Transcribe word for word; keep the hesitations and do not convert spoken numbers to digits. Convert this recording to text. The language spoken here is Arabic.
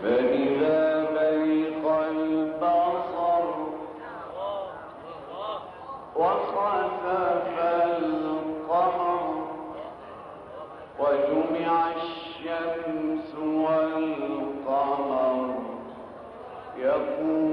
فإذا برق البصر وخسف القمر وجمع الشمس والقمر يقول